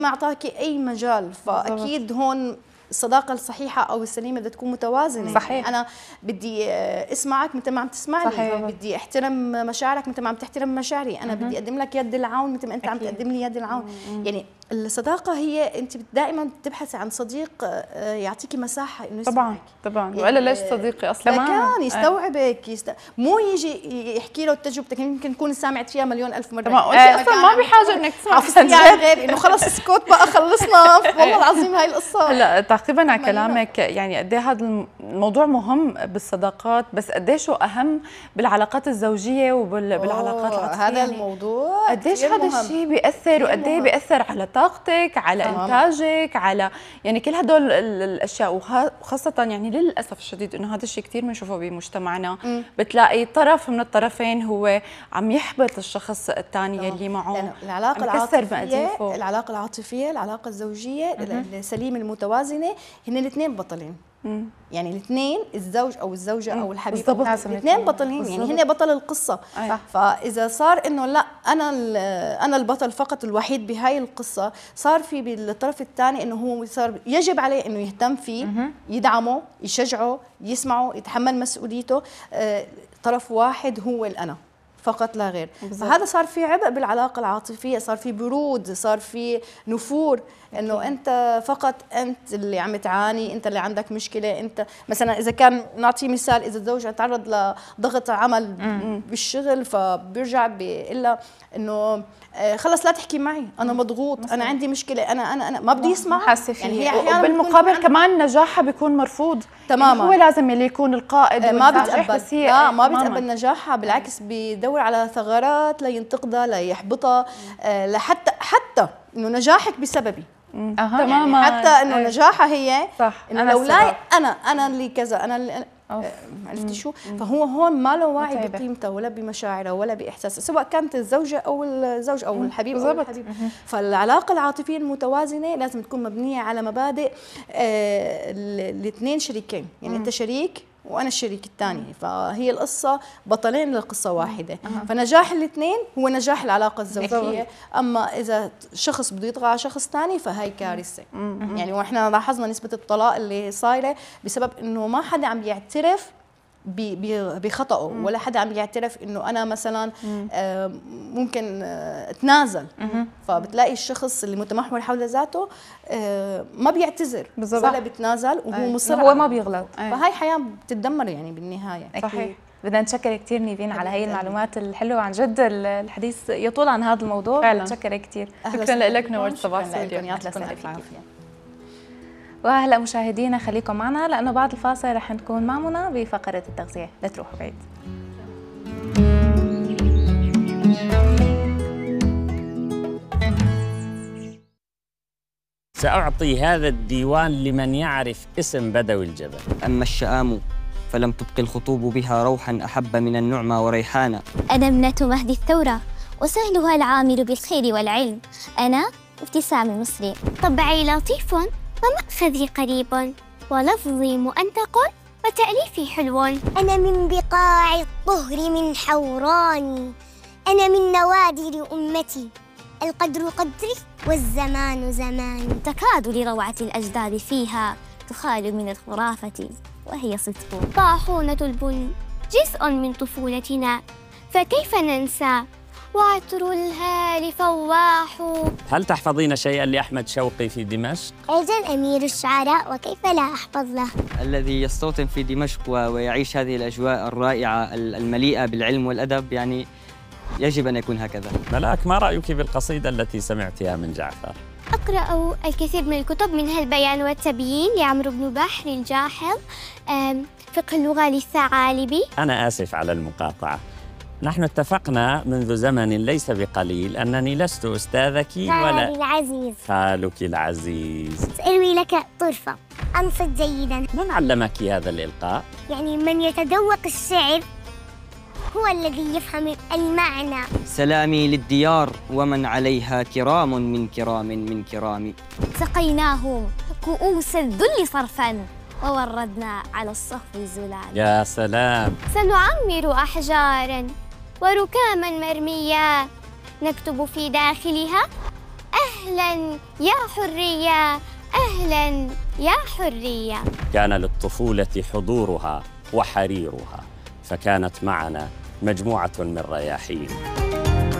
ما اعطاكي اي مجال، فاكيد هون الصداقة الصحيحة أو السليمة بدها تكون متوازنة. صحيح. يعني أنا بدي أسمعك مثل ما عم تسمعني، صحيح. بدي أحترم مشاعرك مثل ما عم تحترم مشاعري، أنا بدي أقدم لك يد العون مثل ما أنت عم تقدم لي يد العون. يعني الصداقة هي أنت دائما تبحثي عن صديق يعطيكي مساحة إنه طبعا طبعا، وإلا ليش صديقي أصلا؟ كان يستوعبك مو يجي يحكي له تجربتك يمكن تكون سمعت فيها مليون ألف مرة. طبعا وأنت أصلا ما بحاجة إنك تسمعي غير إنه خلص اسكت بقى خلصنا والله العظيم هاي القصة. هلا تعقيبا على كلامك، يعني قد ايه هذا الموضوع مهم بالصداقات، بس قد ايش هو اهم بالعلاقات الزوجيه وبالعلاقات العاطفيه. هذا الموضوع قد ايش هذا الشيء بياثر، وقد ايه بياثر على طاقتك، على انتاجك، على يعني كل هدول الاشياء. وخاصه يعني للاسف الشديد انه هذا الشيء كثير بنشوفه بمجتمعنا. بتلاقي طرف من الطرفين هو عم يحبط الشخص الثاني اللي معه. العلاقه العاطفيه العلاقه الزوجيه السليمه المتوازنه هن الاثنين بطلين. يعني الاثنين الزوج او الزوجه او الحبيب الاثنين بطلين، يعني هن بطل القصه. فاذا صار انه لا انا البطل فقط الوحيد بهاي القصه، صار في بالطرف الثاني انه هو صار يجب عليه انه يهتم فيه، يدعمه، يشجعه، يسمعه، يتحمل مسؤوليته. طرف واحد هو الانا فقط لا غير. فهذا صار في عبء بالعلاقه العاطفيه، صار في برود، صار في نفور، انه انت فقط انت اللي عم تعاني، انت اللي عندك مشكله. انت مثلا اذا كان نعطي مثال، اذا الزوج تعرض لضغط عمل بالشغل فبيرجع بيقول لها انه خلص لا تحكي معي، انا مضغوط، انا عندي مشكله، انا ما بدي يسمع. يعني هي بالمقابل كمان نجاحها بيكون مرفوض تماما. يعني هو لازم اللي يكون القائد ما بتقبل، بس هي لا ما بتقبل نجاحها، بالعكس بيدور على ثغرات لينتقدها، ليحبطها، حتى انه نجاحك بسببي. تماما، يعني حتى انه نجاحها هي صح، انه لولاي انا اللي كذا، انا اللي عرفتي شو. فهو هون ما له واعي بقيمته ولا بمشاعره ولا باحساسه، سواء كانت الزوجه او الزوج او الحبيب او الحبيب. فالعلاقه العاطفيه المتوازنه لازم تكون مبنيه على مبادئ الاثنين شريكين، يعني انت شريك وانا الشريك الثاني، فهي القصه بطلين للقصه واحده. فنجاح الاثنين هو نجاح العلاقه الزوجيه. اما اذا شخص بده يطغى على شخص ثاني فهي كارثه. يعني واحنا لاحظنا نسبه الطلاق اللي صايره بسبب انه ما حدا عم يعترف بخطأه، ولا حدا عم يعترف انه انا مثلا ممكن اتنازل. فبتلاقي الشخص اللي متمحور حول ذاته ما بيعتذر ولا بيتنازل، وهو مصر هو ما بيغلط. فهاي حياة بتتدمر يعني بالنهاية. أكيد. بدنا نشكر كثير نيفين على هي المعلومات الحلوه، عن جد الحديث يطول عن هذا الموضوع. نتشكر كثير. شكرا لك، نورت صباح الخير. وهلا مشاهدينا خليكم معنا لانه بعد الفاصل رح نكون مع منى بفقره التغذيه، لا تروحوا بعيد. سأعطي هذا الديوان لمن يعرف اسم بدوي الجبل. أما الشآم فلم تبق الخطوب بها روحا أحب من النعمة وريحانا. أنا ابنة مهدي الثورة وسهلها العامل بالخير والعلم. أنا ابتسام المصري، طبعي لطيف ومأخذي قريب، ولفظي مؤنتق وتأليفي حلو. أنا من بقاع الطهر من حوراني، أنا من نوادر أمتي، القدر قدري والزمان زماني. تكاد لروعة الأجداد فيها تخال من الخرافة وهي صدق. طاحونة البن جزء من طفولتنا فكيف ننسى، وعطر الهال فواح. هل تحفظين شيئا لأحمد شوقي في دمشق؟ أجل أمير الشعراء وكيف لا أحفظ له. الذي يستوطن في دمشق ويعيش هذه الأجواء الرائعة المليئة بالعلم والأدب، يعني يجب أن يكون هكذا. ملاك، ما رأيك بالقصيدة التي سمعتها من جعفر؟ أقرأ الكثير من الكتب، منها البيان والتبيين لعمرو بن بحر الجاحظ، فقه اللغة للثعالبي. أنا آسف على المقاطعة، نحن اتفقنا منذ زمن ليس بقليل أنني لست أستاذك ولا العزيز خالك العزيز. سأروي لك طرفة. أنصت جيداً. من علمك هذا الإلقاء؟ يعني من يتذوق الشعر هو الذي يفهم المعنى. سلامي للديار ومن عليها كرام من كرام من كرام. سقيناهم كؤوس الذل صرفاً ووردنا على الصف الزلال. يا سلام. سنعمر أحجاراً وركاما مرمية نكتب في داخلها أهلا يا حرية، أهلا يا حرية. كان للطفولة حضورها وحريرها، فكانت معنا مجموعة من رياحين.